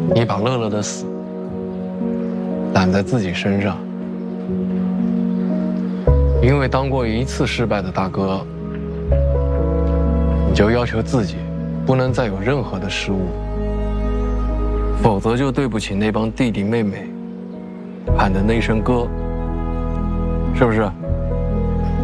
你把乐乐的死揽在自己身上，因为当过一次失败的大哥，你就要求自己不能再有任何的失误，否则就对不起那帮弟弟妹妹喊的那声哥，是不是？